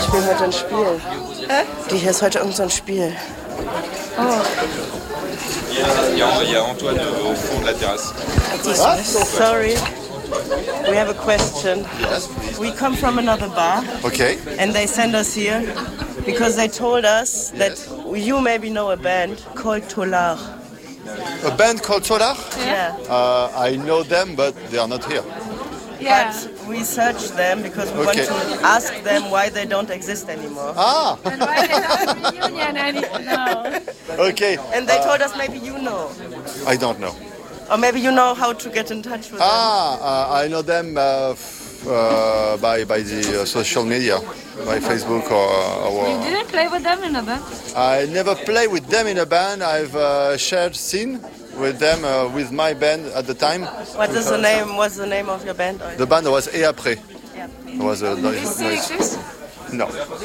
spielen heute ein Spiel. Hier ist heute irgend so ein Spiel. Oh. Il y a Antoine au fond de la terrasse. Sorry. We have a question. Yes, please. We come from another bar. Okay. And they send us here because they told us that you maybe know a band called Tolar. A band called Solar? Yeah. I know them, but they are not here. Yeah. But we searched them because we want to ask them why they don't exist anymore. Ah! And why they don't reunion anymore? Okay. And they told us maybe you know. I don't know. Or maybe you know how to get in touch with them. I know them by the social media, by Facebook or. You didn't play with them in a band? I never play with them in a band. I've shared scene with them with my band at the time. What's the name of your band? The band was Et Après. Yeah. It was a Is it exist? No.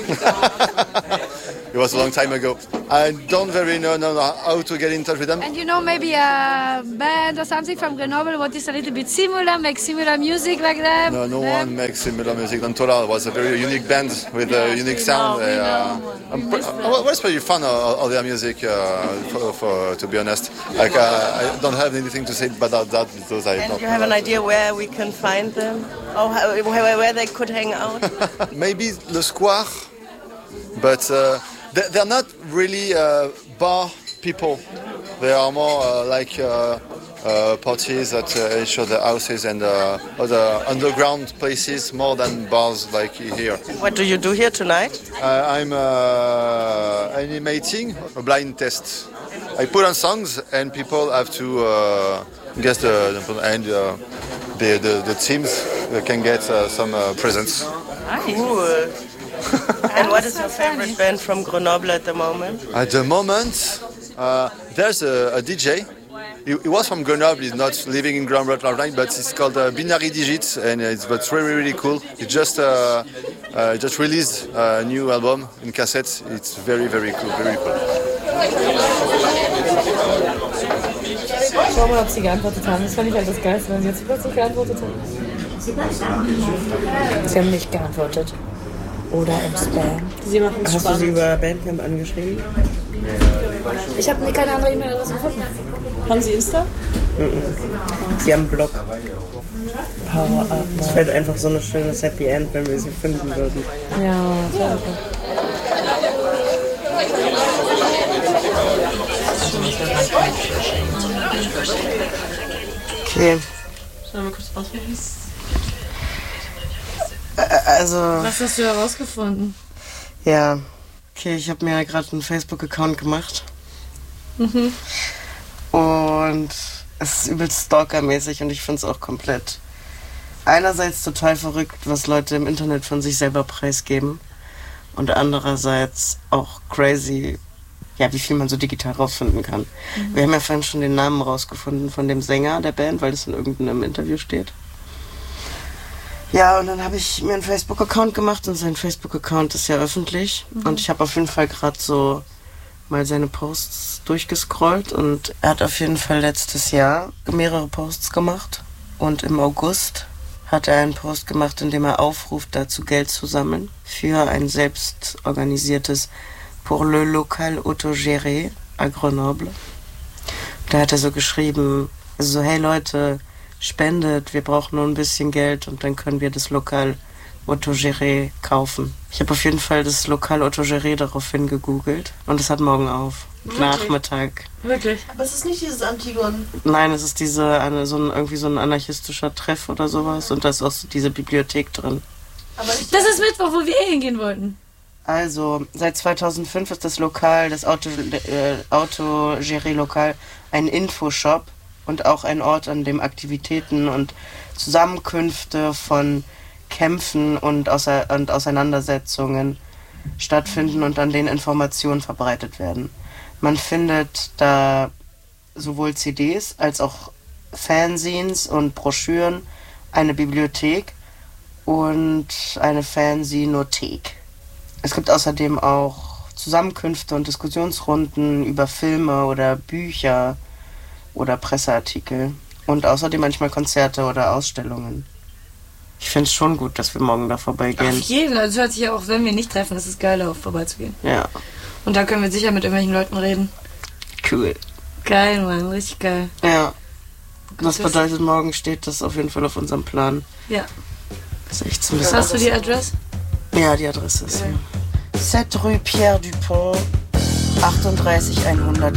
It was a long time ago. I don't very know how to get in touch with them. And you know maybe a band or something from Grenoble what is a little bit similar, make similar music like that? No one makes similar music than Tolar. It was a very unique band with a unique sound. I was pretty fan of their music, to be honest. Like, I don't have anything to say about that because I And don't. you have an idea where we can find them? Or where they could hang out? Maybe Le Square, but they're not really bar people. They are more like parties at each other houses and other underground places more than bars like here. What do you do here tonight? I'm animating a blind test. I put on songs and people have to guess the and the teams can get some presents. Cool. And what is your favorite band from Grenoble at the moment? At the moment, there's a DJ. He was from Grenoble. He's not living in Grenoble right now, but it's called Binary Digits, and it's really cool. He just released a new album in cassette. It's very cool, very cool. Schau mal, ob sie geantwortet haben. Das fand ich halt das Geilste, wenn sie jetzt plötzlich geantwortet haben. Sie haben nicht geantwortet. Oder im Spam. Sie machen es Hast spannend. du sie über Bandcamp angeschrieben? Ich habe keine andere E-Mail-Adresse gefunden. Haben Sie Insta? Sie haben einen Blog. Power Up. Es wäre einfach so ein schönes Happy End, wenn wir sie finden würden. Ja, das wäre super. Okay. Sollen wir kurz ausprobieren? Also, Was hast du herausgefunden? ja. Okay, ich habe mir gerade einen Facebook-Account gemacht. Und es ist übelst stalkermäßig und ich finde es auch komplett einerseits total verrückt, was Leute im Internet von sich selber preisgeben und andererseits auch crazy, ja, wie viel man so digital rausfinden kann. Wir haben ja vorhin schon den Namen rausgefunden von dem Sänger der Band, weil es in irgendeinem Interview steht. Ja, und dann habe ich mir einen Facebook-Account gemacht und sein Facebook-Account ist ja öffentlich. Und ich habe auf jeden Fall gerade so mal seine Posts durchgescrollt und er hat auf jeden Fall letztes Jahr mehrere Posts gemacht. Und im August hat er einen Post gemacht, in dem er aufruft, dazu Geld zu sammeln für ein selbst organisiertes Pour le local autogéré à Grenoble. Da hat er so geschrieben, also so, hey Leute, spendet, wir brauchen nur ein bisschen Geld und dann können wir das Lokal Autogéré kaufen. Ich habe auf jeden Fall das Lokal Autogéré daraufhin gegoogelt und es hat morgen auf. Wirklich? Nachmittag. Wirklich? Aber es ist nicht dieses Antigon. Nein, es ist irgendwie so ein anarchistischer Treff oder sowas und da ist auch so diese Bibliothek drin. Aber nicht Das ist Mittwoch, wo wir hingehen wollten. Also, seit 2005 ist das Lokal, das Autogéré-Lokal, ein Infoshop und auch ein Ort, an dem Aktivitäten und Zusammenkünfte von Kämpfen und Auseinandersetzungen stattfinden und an denen Informationen verbreitet werden. Man findet da sowohl CDs als auch Fanzines und Broschüren, eine Bibliothek und eine Fanzinothek. Es gibt außerdem auch Zusammenkünfte und Diskussionsrunden über Filme oder Bücher oder Presseartikel und außerdem manchmal Konzerte oder Ausstellungen. Ich fände es schon gut, dass wir morgen da vorbeigehen. Auf jeden Fall. Also hört sich ja auch, wenn wir nicht treffen, ist es geiler, auf vorbeizugehen. Ja. Und da können wir sicher mit irgendwelchen Leuten reden. Cool. Geil, Mann. Richtig geil. Ja. Das bedeutet, morgen steht das auf jeden Fall auf unserem Plan. Ja. 16 bis Hast du die Adresse? Ja, die Adresse ist hier. 7 Rue Pierre Dupont, 38 100.